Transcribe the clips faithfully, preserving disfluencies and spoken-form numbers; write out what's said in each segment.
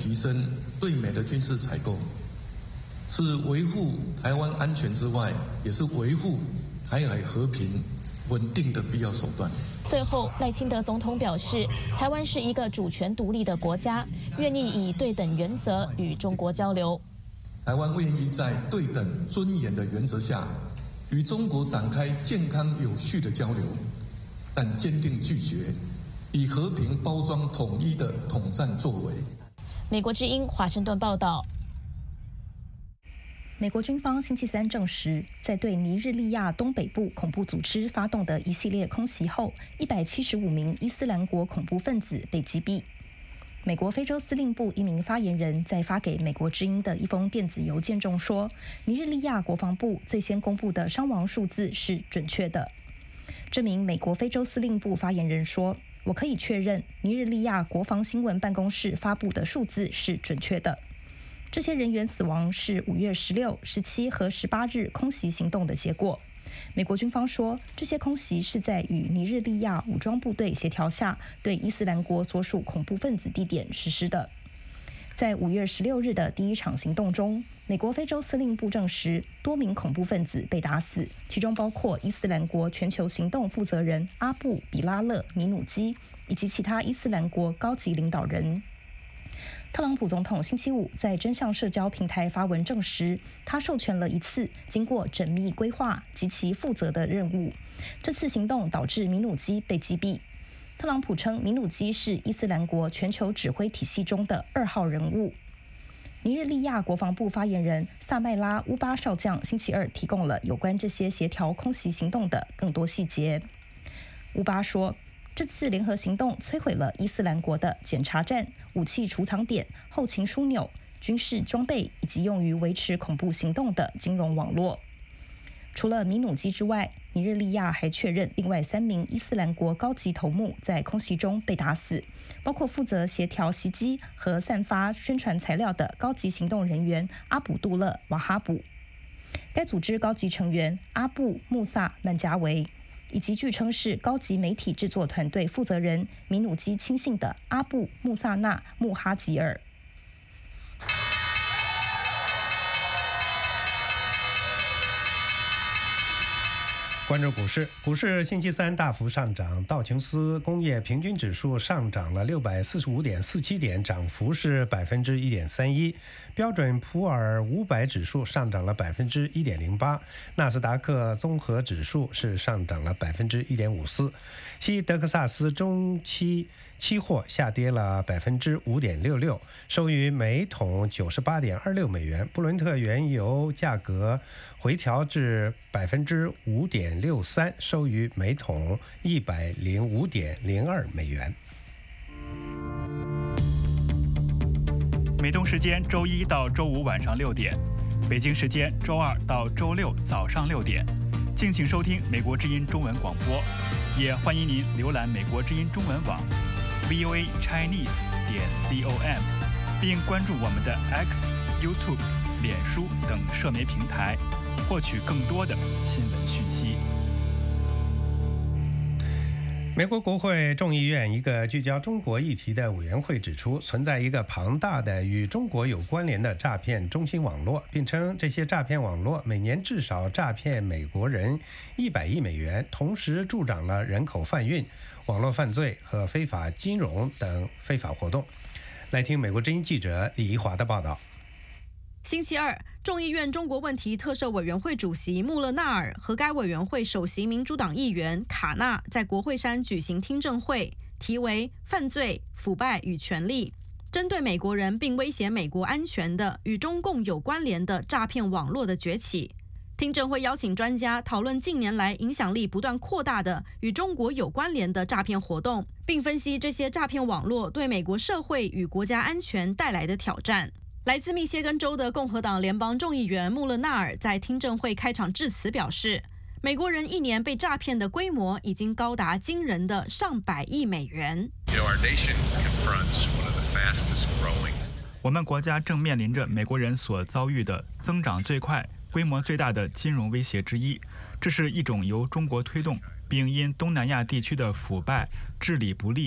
提升对美的军事采购，是维护台湾安全之外，也是维护台海和平稳定的必要手段。 最后，赖清德总统表示，台湾是一个主权独立的国家，愿意以对等原则与中国交流。 台湾愿意在对等尊严的原则下，与中国展开健康有序的交流，但坚定拒绝以和平包装统一的统战作为。 美国之音华盛顿报道。 美国军方星期三证实，在对尼日利亚东北部恐怖组织发动的一系列空袭后，一百七十五名伊斯兰国恐怖分子被击毙。美国非洲司令部一名发言人在发给美国之音的一封电子邮件中说，尼日利亚国防部最先公布的伤亡数字是准确的。这名美国非洲司令部发言人说，我可以确认尼日利亚国防新闻办公室发布的数字是准确的。这些人员死亡是五月十六、十七和十八日空袭行动的结果。美国军方说，这些空袭是在与尼日利亚武装部队协调下，对伊斯兰国所属恐怖分子地点实施的。在五月十六日的第一场行动中，美国非洲司令部证实，多名恐怖分子被打死，其中包括伊斯兰国全球行动负责人阿布·比拉勒·米努基以及其他伊斯兰国高级领导人。特朗普总统星期五在真相社交平台发文证实，他授权了一次经过缜密规划及其负责的任务。这次行动导致米努基被击毙。特朗普称，米努基是伊斯兰国全球指挥体系中的二号人物。尼日利亚国防部发言人萨麦拉乌巴少将星期二提供了有关这些协调空袭行动的更多细节。乌巴说，这次联合行动摧毁了伊斯兰国的检查站、武器储藏点、后勤枢纽、军事装备以及用于维持恐怖行动的金融网络。除了米努基之外，尼日利亚还确认另外三名伊斯兰国高级头目在空袭中被打死，包括负责协调袭击和散发宣传材料的高级行动人员阿卜杜勒·瓦哈卜。该组织高级成员阿布·穆萨·曼加维，以及据称是高级媒体制作团队负责人米努基亲信的阿布·穆萨纳·穆哈吉尔。 关注股市，股市星期三大幅上涨，道琼斯工业平均指数上涨了六百四十五点四七点，涨幅是百分之一点三一；标准普尔五百指数上涨了百分之一点零八，纳斯达克综合指数是上涨了百分之一点五四，西德克萨斯中期期货下跌了百分之五点六六，收于每桶九十八点二六美元。布伦特原油价格回调至百分之五点六三，收于每桶一百零五点零二美元。 美东时间周一到周五晚上六点，北京时间周二到周六早上六点，敬请收听美国之音中文广播，也欢迎您浏览美国之音中文网 V O A Chinese 点 com， 并关注我们的 X、YouTube、脸书等社媒平台，获取更多的新闻讯息。 美国国会众议院一个聚焦中国议题的委员会指出，存在一个庞大的与中国有关联的诈骗中心网络，并称这些诈骗网络每年至少诈骗美国人一百亿美元，同时助长了人口贩运、网络犯罪和非法金融等非法活动。来听美国之音记者李怡华的报道。 星期二，众议院中国问题特设委员会主席穆勒纳尔和该委员会首席民主党议员卡纳在国会山举行听证会，题为“犯罪、腐败与权力”，针对美国人并威胁美国安全的与中共有关联的诈骗网络的崛起。听证会邀请专家讨论近年来影响力不断扩大的与中国有关联的诈骗活动，并分析这些诈骗网络对美国社会与国家安全带来的挑战。来自密歇根州的共和党联邦众议员穆勒纳尔在听证会开场致辞表示，美国人一年被诈骗的规模已经高达惊人的上百亿美元。 我们国家正面临着美国人所遭遇的增长最快、规模最大的金融威胁之一，这是一种由中国推动，并因东南亚地区的腐败、治理不力、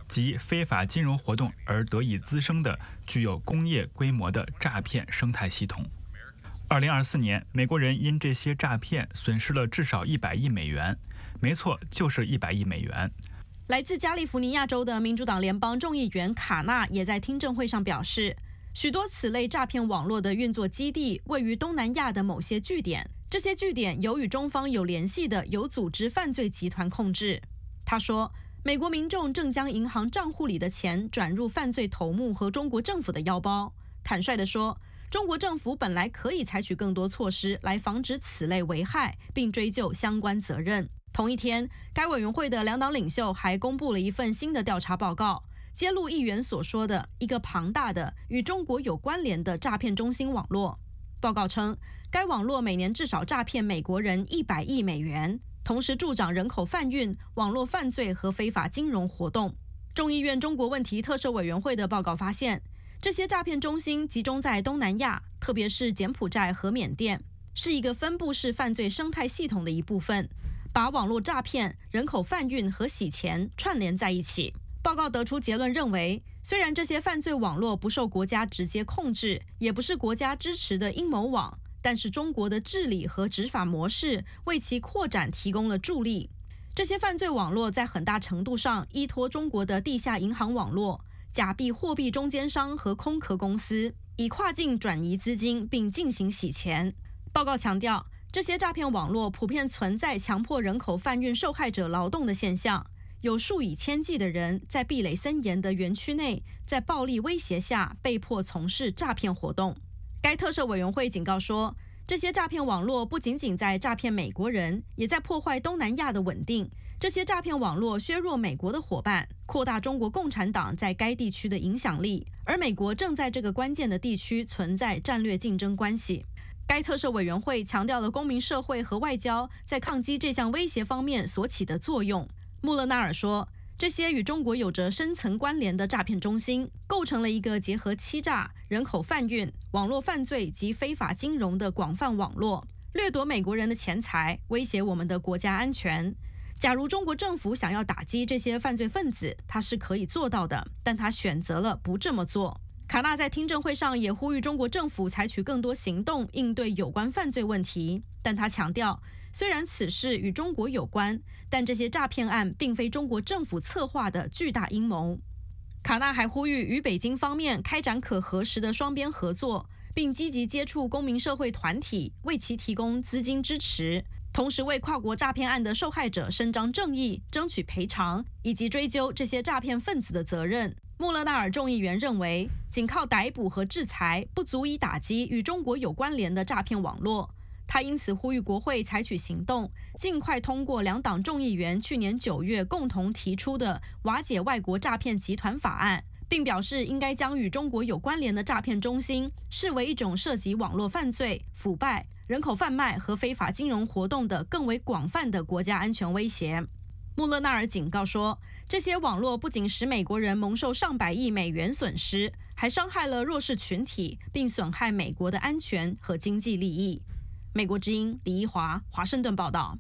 及非法金融活动而得以滋生的具有工业规模的诈骗生态系统。二零二四年，美国人因这些诈骗损失了至少一百亿美元，没错，就是一百亿美元。 来自加利福尼亚州的民主党联邦众议员卡纳也在听证会上表示，许多此类诈骗网络的运作基地位于东南亚的某些据点，这些据点由与中方有联系的有组织犯罪集团控制。他说，美国民众正将银行账户里的钱转入犯罪头目和中国政府的腰包。坦率地说，中国政府本来可以采取更多措施来防止此类危害，并追究相关责任。同一天，该委员会的两党领袖还公布了一份新的调查报告，揭露议员所说的一个庞大的与中国有关联的诈骗中心网络。报告称，该网络每年至少诈骗美国人一百亿美元，同时助长人口贩运、网络犯罪和非法金融活动。众议院中国问题特设委员会的报告发现，这些诈骗中心集中在东南亚，特别是柬埔寨和缅甸，是一个分布式犯罪生态系统的一部分，把网络诈骗、人口贩运和洗钱串联在一起。报告得出结论认为，虽然这些犯罪网络不受国家直接控制，也不是国家支持的阴谋网，但是中国的治理和执法模式为其扩展提供了助力。这些犯罪网络在很大程度上依托中国的地下银行网络、假币货币中间商和空壳公司，以跨境转移资金并进行洗钱。报告强调，这些诈骗网络普遍存在强迫人口贩运受害者劳动的现象，有数以千计的人在壁垒森严的园区内，在暴力威胁下被迫从事诈骗活动。该特设委员会警告说，这些诈骗网络不仅仅在诈骗美国人，也在破坏东南亚的稳定。这些诈骗网络削弱美国的伙伴，扩大中国共产党在该地区的影响力，而美国正在这个关键的地区存在战略竞争关系。该特设委员会强调了公民社会和外交在抗击这项威胁方面所起的作用。穆勒纳尔说，这些与中国有着深层关联的诈骗中心，构成了一个结合欺诈、人口贩运、网络犯罪及非法金融的广泛网络，掠夺美国人的钱财，威胁我们的国家安全。假如中国政府想要打击这些犯罪分子，他是可以做到的，但他选择了不这么做。卡纳在听证会上也呼吁中国政府采取更多行动应对有关犯罪问题，但他强调，虽然此事与中国有关，但这些诈骗案并非中国政府策划的巨大阴谋。卡纳还呼吁与北京方面开展可核实的双边合作，并积极接触公民社会团体，为其提供资金支持，同时为跨国诈骗案的受害者伸张正义、争取赔偿，以及追究这些诈骗分子的责任。穆勒纳尔众议员认为，仅靠逮捕和制裁不足以打击与中国有关联的诈骗网络。他因此呼吁国会采取行动，尽快通过两党众议员去年九月共同提出的瓦解外国诈骗集团法案，并表示应该将与中国有关联的诈骗中心视为一种涉及网络犯罪、腐败、人口贩卖和非法金融活动的更为广泛的国家安全威胁。穆勒纳尔警告说，这些网络不仅使美国人蒙受上百亿美元损失，还伤害了弱势群体，并损害美国的安全和经济利益。美国之音李一华，华盛顿报道。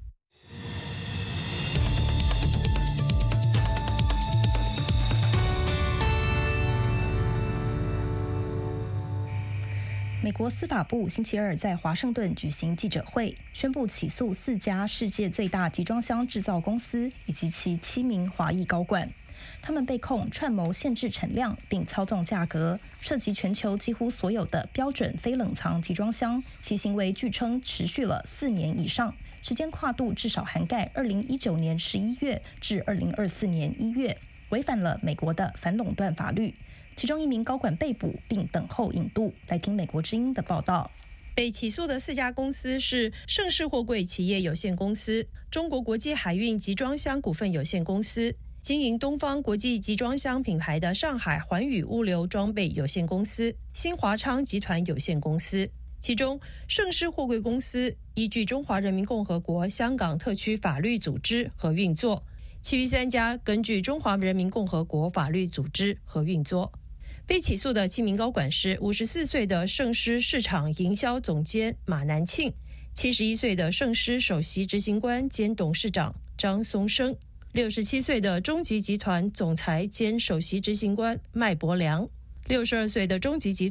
美国司法部星期二在华盛顿举行记者会，宣布起诉四家世界最大集装箱制造公司以及其七名华裔高管。他们被控串谋限制产量并操纵价格，涉及全球几乎所有的标准非冷藏集装箱，其行为据称持续了四年以上，时间跨度至少涵盖二零一九年十一月至二零二四年一月，违反了美国的反垄断法律。其中一名高管被捕并等候引渡。来听美国之音的报道。 被起诉的四家公司是盛世货柜企业有限公司、中国国际海运集装箱股份有限公司、经营东方国际集装箱品牌的上海环宇物流装备有限公司、新华昌集团有限公司。其中盛世货柜公司依据中华人民共和国香港特区法律组织和运作，其余三家根据中华人民共和国法律组织和运作。被起诉的七名高管是五十四岁的盛狮市场营销总监马南庆，七十一岁的盛狮首席执行官兼董事长张松生， 六十七岁的中集集团总裁兼首席执行官麦伯良，六十二岁的中集集团